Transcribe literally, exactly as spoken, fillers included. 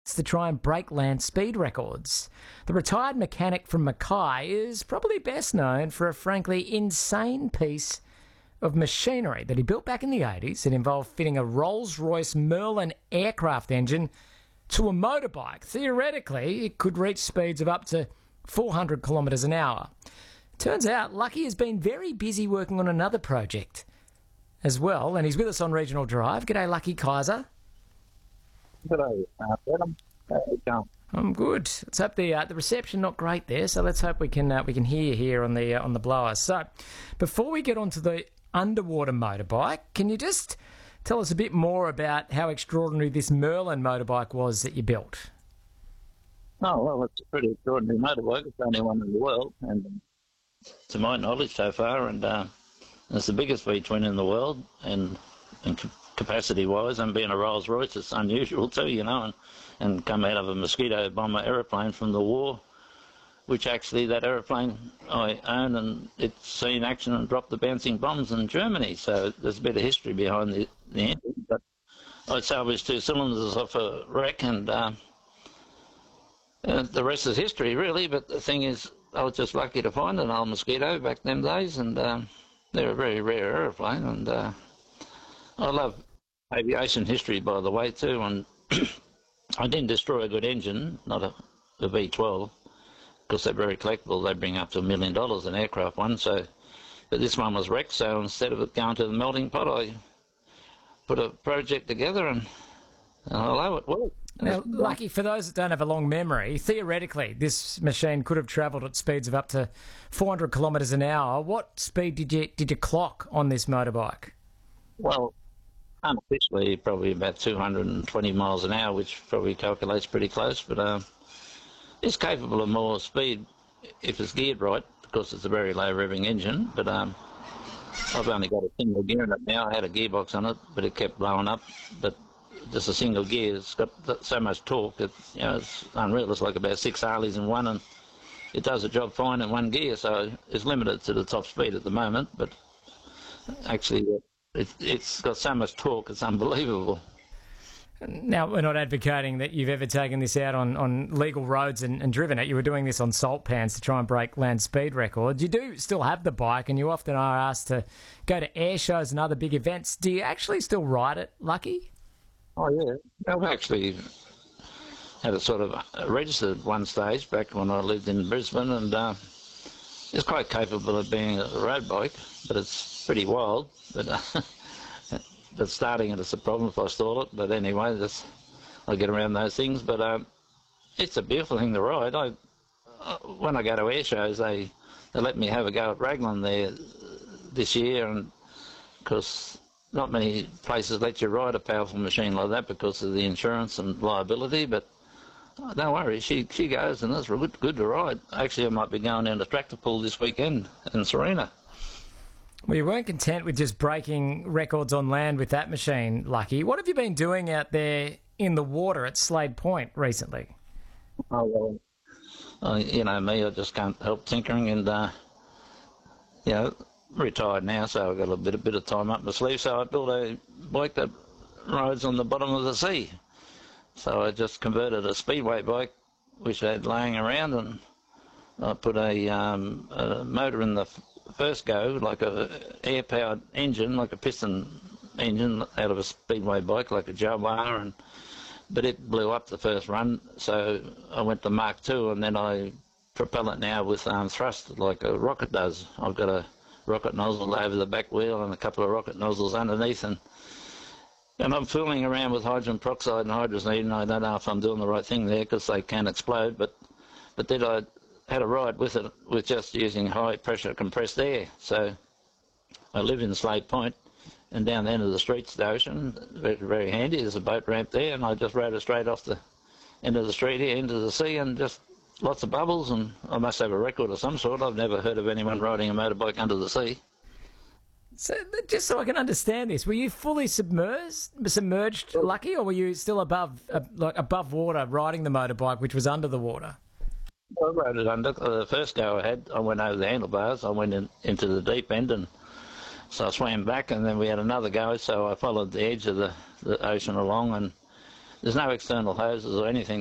to try and break land speed records. The retired mechanic from Mackay is probably best known for a frankly insane piece of machinery that he built back in the eighties. It involved fitting a Rolls-Royce Merlin aircraft engine to a motorbike. Theoretically, it could reach speeds of up to four hundred kilometres an hour. Turns out Lucky has been very busy working on another project as well, and he's with us on Regional Drive. G'day, Lucky Kaiser. G'day, uh, Adam. How you going? I'm good. Let's hope the uh, the reception not great there, so let's hope we can uh, we can hear you here on the uh, on the blower. So, before we get on to the underwater motorbike, can you just tell us a bit more about how extraordinary this Merlin motorbike was that you built? Oh, well, it's a pretty extraordinary motorbike. It's the only one in the world, and to my knowledge so far, and uh, it's the biggest V-twin in the world, and, and capacity-wise, and being a Rolls-Royce, it's unusual too, you know, and, and come out of a Mosquito bomber aeroplane from the war, which actually that aeroplane I own, and it's seen action and dropped the bouncing bombs in Germany, so there's a bit of history behind the, the engine. But I salvaged two cylinders off a wreck, and uh, uh, the rest is history, really. But the thing is, I was just lucky to find an old Mosquito back them days, and um, they're a very rare aeroplane, and uh, I love aviation history, by the way, too, and I didn't destroy a good engine, not a, a V twelve, because they're very collectible. They bring up to a million dollars an aircraft one, so, but this one was wrecked, so instead of it going to the melting pot, I put a project together, and, and hello, it worked. Now, Lucky, for those that don't have a long memory, theoretically, this machine could have travelled at speeds of up to four hundred kilometres an hour. What speed did you did you clock on this motorbike? Well, unofficially, probably about two hundred twenty miles an hour, which probably calculates pretty close, but um, it's capable of more speed if it's geared right, because it's a very low revving engine, but um, I've only got a single gear in it now. I had a gearbox on it, but it kept blowing up, but just a single gear, it's got so much torque that, you know, it's unreal. It's like about six Harleys in one, and it does the job fine in one gear, so it's limited to the top speed at the moment, but actually it, it's got so much torque, it's unbelievable. Now, we're not advocating that you've ever taken this out on, on legal roads and, and driven it. You were doing this on salt pans to try and break land speed records. You do still have the bike, and you often are asked to go to air shows and other big events. Do you actually still ride it, Lucky? Oh, yeah. I've actually had it sort of registered at one stage back when I lived in Brisbane, and uh, it's quite capable of being a road bike, but it's pretty wild. But uh, but starting it is a problem if I stall it. But anyway, that's, I get around those things. But um, it's a beautiful thing to ride. I, uh, when I go to air shows, they, they let me have a go at Raglan there this year, and because not many places let you ride a powerful machine like that because of the insurance and liability, but oh, don't worry, she she goes, and it's good, good to ride. Actually, I might be going down to Tractor Pool this weekend in Serena. Well, you weren't content with just breaking records on land with that machine, Lucky. What have you been doing out there in the water at Slade Point recently? Oh, well, uh, you know me, I just can't help tinkering, and, uh, you know, retired now, so I've got a bit, a bit of time up my sleeve, so I built a bike that rides on the bottom of the sea. So I just converted a speedway bike, which I had laying around, and I put a, um, a motor in the f- first go, like a air-powered engine, like a piston engine out of a speedway bike, like a Jaguar, and but it blew up the first run, so I went to Mark two, and then I propel it now with um, thrust, like a rocket does. I've got a rocket nozzle over the back wheel and a couple of rocket nozzles underneath, and and I'm fooling around with hydrogen peroxide and hydrazine, and I don't know if I'm doing the right thing there because they can explode, but but then I had a ride with it with just using high pressure compressed air. So I live in Slade Point, and down the end of the street's the ocean, very, very handy. There's a boat ramp there, and I just rode it straight off the end of the street here into the sea, and just lots of bubbles, and I must have a record of some sort. I've never heard of anyone riding a motorbike under the sea. So, just so I can understand this, were you fully submerged, submerged, Lucky, or were you still above, uh, like above water, riding the motorbike, which was under the water? I rode it under. The first go I had, I went over the handlebars. I went in, into the deep end, and so I swam back, and then we had another go. So I followed the edge of the, the ocean along, and there's no external hoses or anything